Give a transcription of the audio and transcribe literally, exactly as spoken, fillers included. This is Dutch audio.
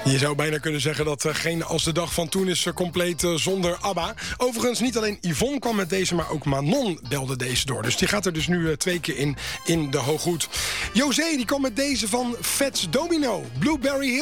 Je zou bijna kunnen zeggen dat uh, geen Als de dag van toen is uh, compleet uh, zonder ABBA. Overigens, niet alleen Yvonne kwam met deze, maar ook Manon belde deze door. Dus die gaat er dus nu uh, twee keer in, in de hooghoed. José die kwam met deze van Fats Domino, Blueberry Hill.